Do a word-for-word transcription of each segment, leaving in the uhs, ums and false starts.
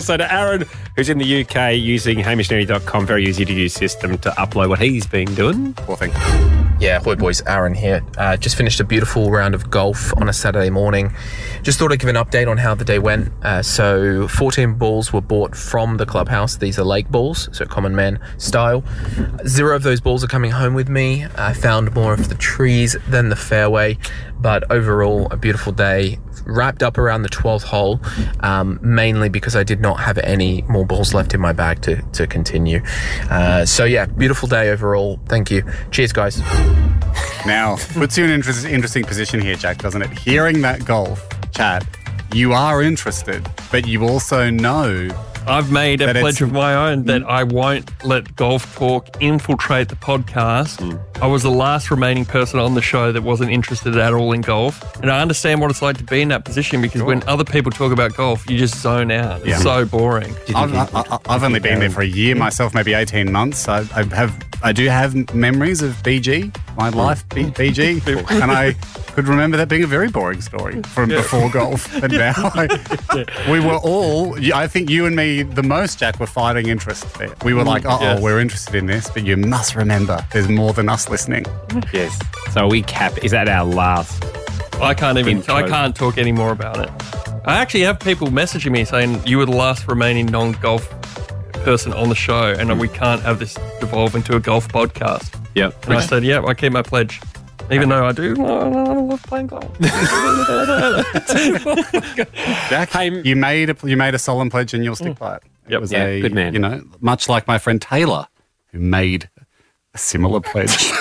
also to Aaron, who's in the U K using hamish nerdy dot com, very easy to use system to upload what he's been doing. Poor thing. Yeah, hoi boys, Aaron here. Uh, just finished a beautiful round of golf on a Saturday morning. Just thought I'd give an update on how the day went. Uh, so fourteen balls were bought from the clubhouse. These are lake balls, so common man style. Zero of those balls are coming home with me. I found more of the trees than the fairway, but overall a beautiful day. Wrapped up around the twelfth hole, um, mainly because I did not have any more balls left in my bag to, to continue. Uh, so yeah, beautiful day overall. Thank you. Cheers, guys. Now, puts you in an interest, interesting position here, Jack, doesn't it? Hearing that golf chat, you are interested, but you also know I've made a that pledge it's- of my own that I won't let golf talk infiltrate the podcast. I was the last remaining person on the show that wasn't interested at all in golf. And I understand what it's like to be in that position because when other people talk about golf, you just zone out. It's Yeah. so boring. I've, I, I've only been there for a year myself, maybe eighteen months. I, I have, I do have memories of B G, my life, B, BG, and I could remember that being a very boring story from before golf. And now I, we were all, I think you and me the most, Jack, were fighting interest there. We were like, uh oh, yes. we're interested in this, but you must remember there's more than us listening. Yes. So we cap, is that our last? I can't even, Intro. I can't talk any more about it. I actually have people messaging me saying you were the last remaining non-golf person on the show and we can't have this devolve into a golf podcast. Yep. And I said, yeah, I keep my pledge. Even though I do, I love playing golf. Jack, you made a you made a solemn pledge and you'll stick by it. It Yep. was Yeah, a, good man. You know, much like my friend Taylor, who made a similar pledge.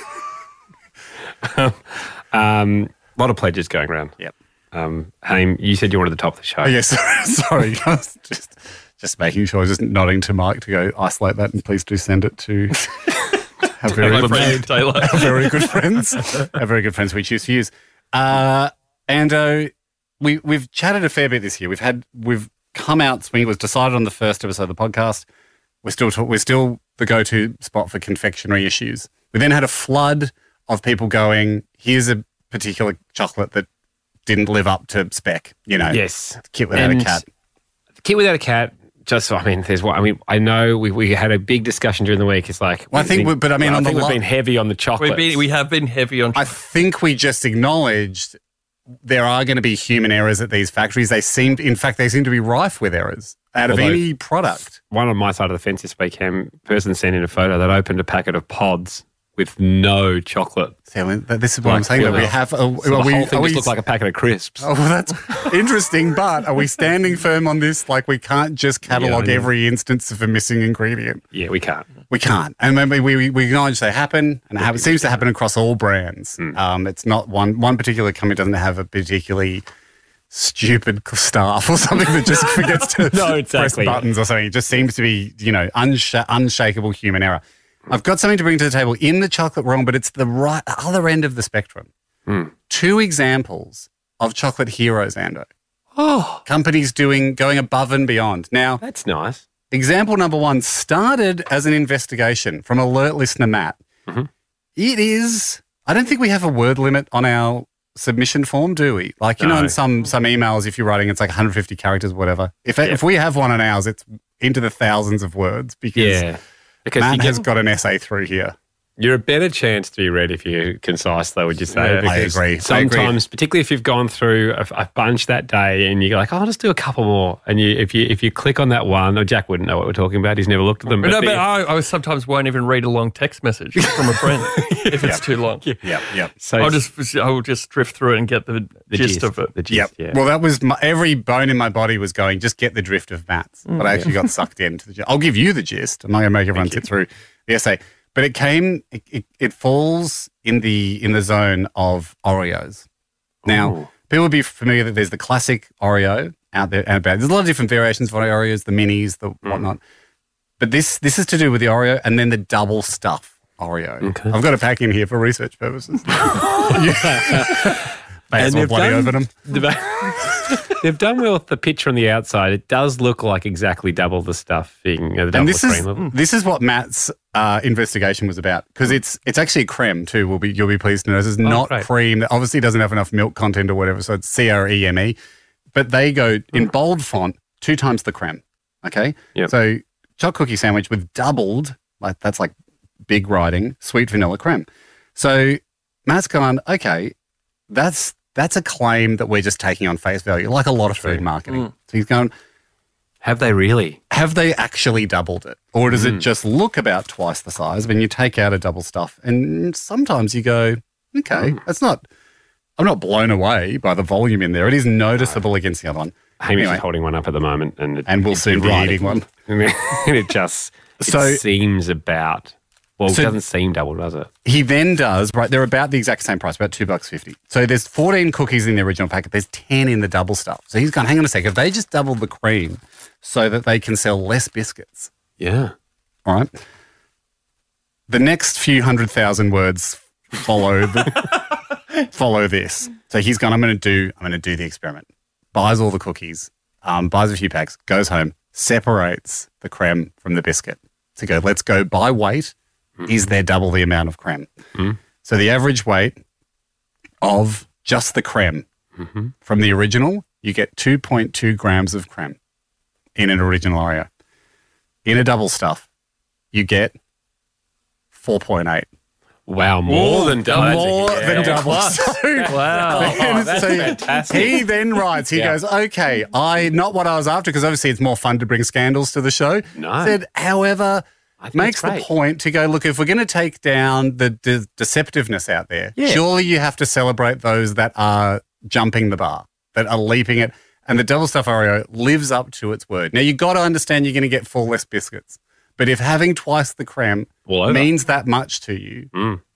Um, a lot of pledges going around. Yep. Um, Haim, you said you wanted the top of the show. Oh, yes, sorry. I was just just making sure, I was just nodding to Mike to go isolate that and please do send it to our very, My good, friend Taylor. our very good friends. Our very good friends we choose to use. Uh, and uh, we, we've chatted a fair bit this year. We've had, we've come out swinging. It was decided on the first episode of the podcast. We're still, talk, we're still the go-to spot for confectionery issues. We then had a flood of people going, here's a particular chocolate that didn't live up to spec, you know. Yes. Kit without And a cat. Kit without a cat. Just, I mean, there's one. I mean, I know we, we had a big discussion during the week. It's like, Well, I think we- but I mean, well, on I think the we've lo- been heavy on the chocolate. We've been, we have been heavy on I think we just acknowledged there are going to be human errors at these factories. They seem, in fact, they seem to be rife with errors out of Although- any product. One on my side of the fence this weekend, person sent in a photo that opened a packet of pods with no chocolate. See, I mean, this is what I'm Like, saying. That we well, have. A, So the are we, whole thing are just we- looked like a packet of crisps. Oh, well, that's interesting. But are we standing firm on this? Like, we can't just catalogue Yeah, I know. every instance of a missing ingredient. Yeah, we can't. We can't. And maybe we, we, we acknowledge they happen, and it, happen, it seems to happen across all brands. Um, it's not one one particular company doesn't have a particularly stupid staff or something that just forgets to No, exactly. press buttons or something. It just seems to be, you know, unsha- unshakable human error. I've got something to bring to the table in the chocolate realm, but it's the right other end of the spectrum. Two examples of chocolate heroes, Ando. Oh, Companies doing going above and beyond. Now, that's nice. example number one started as an investigation from alert listener Matt. It is, I don't think we have a word limit on our submission form, do we? Like, you know, No. in some some emails, if you're writing, it's like one hundred fifty characters, whatever. If if we have one on ours, it's into the thousands of words because Yeah. Because Matt you has get, got an essay through here. you're a better chance to be read if you're concise, though, would you say? Yeah, I Because agree. I Sometimes, particularly if you've gone through a, a bunch that day and you're like, oh, I'll just do a couple more. And you, if you if you click on that one, or Jack wouldn't know what we're talking about. He's never looked at them. But no, the- but I, I sometimes won't even read a long text message from a friend if it's too long. Yep, yep. so I'll just I'll just drift through it and get the, the gist, of it. The gist, Yep. yeah. Well, that was my, every bone in my body was going, just get the drift of Matt's. Mm, But I actually got sucked into the gist. I'll give you the gist. I'm not going to make everyone sit through the essay. But it came, it, it, it falls in the in the zone of Oreos. Now, Ooh. people will be familiar that there's the classic Oreo out there and about. There's a lot of different variations of Oreos, the minis, the Mm. whatnot. But this this is to do with the Oreo and then the double stuff Oreo. Okay. I've got a pack in here for research purposes. May as well they've bloody done- open them. They've, they've done well with the picture on the outside. It does look like exactly double the stuffing, uh, the double And this the is cream level. this is what Matt's uh, investigation was about because it's it's actually creme too. Will be you'll be pleased to know this is not great. cream. That obviously doesn't have enough milk content or whatever. So it's C R E M E, but they go in bold font two times the creme. Okay. Yep. So choc cookie sandwich with doubled, like that's like big writing, sweet vanilla creme. So Matt's gone, okay, that's that's a claim that we're just taking on face value, like a lot of food marketing. Mm. So he's going, Have they really? have they actually doubled it? Or does it just look about twice the size when you take out a double stuff? And sometimes you go, okay, that's not, I'm not blown away by the volume in there. It is noticeable against the other one. Hamish Anyway. is holding one up at the moment, and it, And we'll it's soon be right. eating one. and it just it So- seems about. Well, So- it doesn't seem double, does it? He then does, right, they're about the exact same price, about two bucks fifty. So there's fourteen cookies in the original packet. There's ten in the double stuff. So he's gone, hang on a second, if they just doubled the cream so that they can sell less biscuits, Yeah. all right? The next few hundred thousand words follow the, follow this. So he's gone, I'm going to do, I'm going to do the experiment. Buys all the cookies, um, buys a few packs, goes home, separates the creme from the biscuit. To go, let's go by weight. Is there double the amount of creme? So the average weight of just the creme from the original, you get two point two grams of creme in an original Oreo. In a double stuff, you get four point eight. Wow, more than double. More That's a- than yeah. double. Plus. So- Wow. Oh, that's So fantastic. He then writes, he Yeah. goes, okay, I not what I was after, because obviously it's more fun to bring scandals to the show. No. Said, however, I think makes that's the great. point to go, look, if we're going to take down the de- deceptiveness out there, Yeah. surely you have to celebrate those that are jumping the bar, that are leaping it. And the double stuff Oreo lives up to its word. Now, you've got to understand you're going to get four less biscuits. But if having twice the creme All over. means that much to you, Mm.